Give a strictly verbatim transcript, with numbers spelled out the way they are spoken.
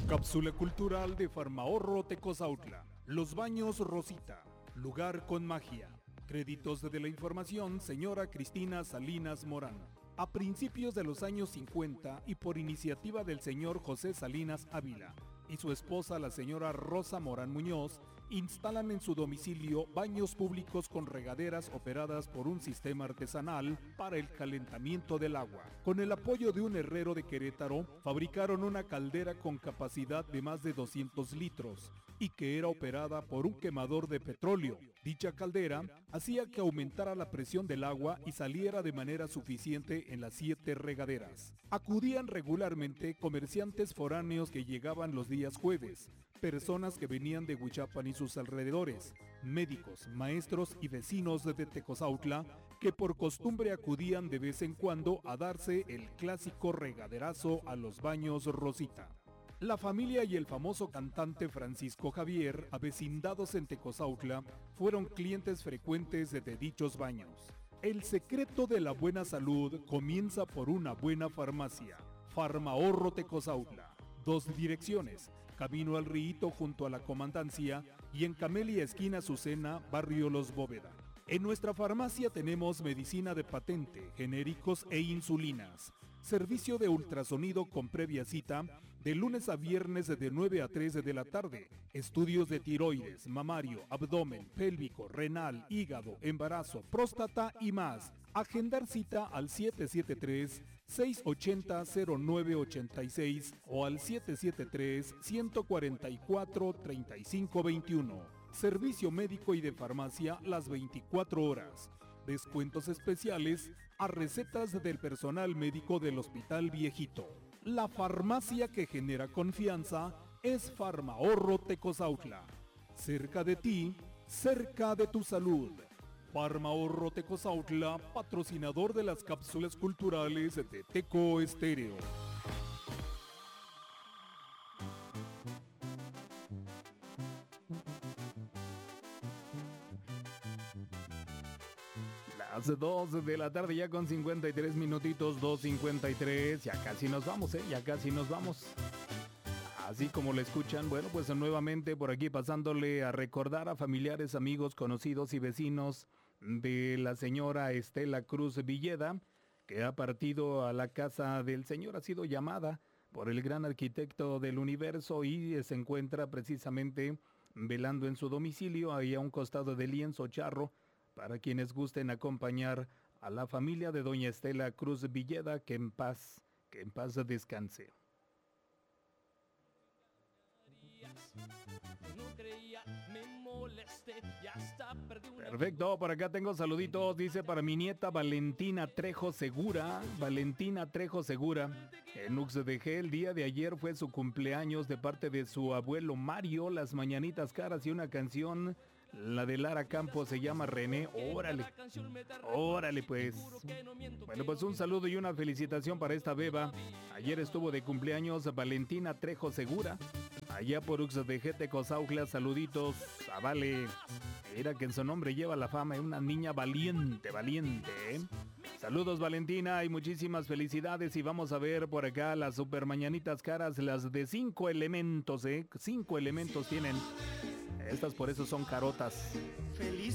Cápsula cultural de Farmahorro Tecozautla. Los Baños Rosita. Lugar con magia. Créditos de la información, señora Cristina Salinas Morán. A principios de los años cincuenta y por iniciativa del señor José Salinas Ávila y su esposa la señora Rosa Morán Muñoz, instalan en su domicilio baños públicos con regaderas operadas por un sistema artesanal para el calentamiento del agua. Con el apoyo de un herrero de Querétaro, fabricaron una caldera con capacidad de más de doscientos litros y que era operada por un quemador de petróleo. Dicha caldera hacía que aumentara la presión del agua y saliera de manera suficiente en las siete regaderas. Acudían regularmente comerciantes foráneos que llegaban los días jueves, personas que venían de Huichapan y sus alrededores, médicos, maestros y vecinos de Tecozautla que por costumbre acudían de vez en cuando a darse el clásico regaderazo a los baños Rosita. La familia y el famoso cantante Francisco Javier, avecindados en Tecozautla, fueron clientes frecuentes de dichos baños. El secreto de la buena salud comienza por una buena farmacia. Farmahorro Tecozautla. Dos direcciones, Camino al Río junto a la Comandancia y en Camelia esquina Azucena, barrio Los Bóveda. En nuestra farmacia tenemos medicina de patente, genéricos e insulinas. Servicio de ultrasonido con previa cita, de lunes a viernes de nueve a tres de la tarde. Estudios de tiroides, mamario, abdomen, pélvico, renal, hígado, embarazo, próstata y más. Agendar cita al siete siete tres, seis ocho cero, cero nueve ocho seis o al siete siete tres, uno cuatro cuatro, tres cinco dos uno. Servicio médico y de farmacia las veinticuatro horas. Descuentos especiales a recetas del personal médico del Hospital Viejito. La farmacia que genera confianza es Farmahorro Tecozautla. Cerca de ti, cerca de tu salud. Farmahorro Tecozautla, patrocinador de las cápsulas culturales de Teco Estéreo. Las dos de la tarde ya con cincuenta y tres minutitos, dos cincuenta y tres, ya casi nos vamos, ¿eh? Ya casi nos vamos. Así como lo escuchan, bueno, pues nuevamente por aquí pasándole a recordar a familiares, amigos, conocidos y vecinos de la señora Estela Cruz Villeda, que ha partido a la casa del Señor, ha sido llamada por el gran arquitecto del universo y se encuentra precisamente velando en su domicilio, ahí a un costado del lienzo charro, para quienes gusten acompañar a la familia de doña Estela Cruz Villeda, que en paz, que en paz descanse. Perfecto, por acá tengo saluditos, dice para mi nieta Valentina Trejo Segura, Valentina Trejo Segura, en U X D G el día de ayer fue su cumpleaños de parte de su abuelo Mario, las mañanitas caras y una canción. La de Lara Campos se llama René. Órale, órale pues. Bueno, pues un saludo y una felicitación para esta beba. Ayer estuvo de cumpleaños Valentina Trejo Segura, allá por U X D G Tecozautla. Saluditos a Vale. Mira que en su nombre lleva la fama, es una niña valiente, valiente, ¿eh? Saludos Valentina y muchísimas felicidades. Y vamos a ver por acá las super mañanitas caras, las de cinco elementos, ¿eh? Cinco elementos tienen. Estas por eso son carotas. Feliz